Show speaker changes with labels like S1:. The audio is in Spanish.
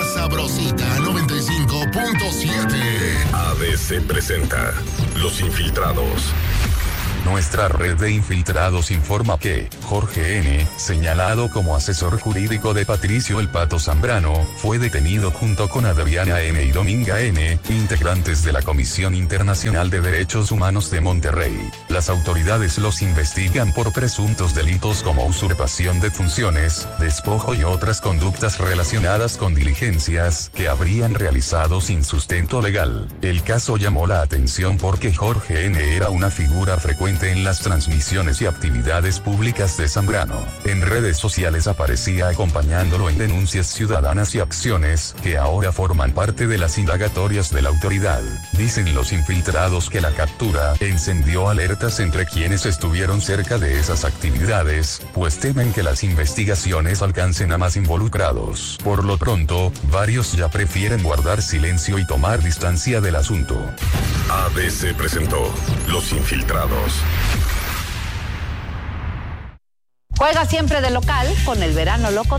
S1: Sabrosita 95.7.
S2: ABC presenta Los Infiltrados.
S3: Nuestra red de infiltrados informa que Jorge N., señalado como asesor jurídico de Patricio El Pato Zambrano, fue detenido junto con Adriana N. y Dominga N., integrantes de la Comisión Internacional de Derechos Humanos de Monterrey. Las autoridades los investigan por presuntos delitos como usurpación de funciones, despojo y otras conductas relacionadas con diligencias que habrían realizado sin sustento legal. El caso llamó la atención porque Jorge N. era una figura frecuente en las transmisiones y actividades públicas de Zambrano. En redes sociales aparecía acompañándolo en denuncias ciudadanas y acciones que ahora forman parte de las indagatorias de la autoridad. Dicen los infiltrados que la captura encendió alertas entre quienes estuvieron cerca de esas actividades, pues temen que las investigaciones alcancen a más involucrados. Por lo pronto, varios ya prefieren guardar silencio y tomar distancia del asunto.
S2: ABC presentó Los Infiltrados.
S4: Juega siempre de local con el verano loco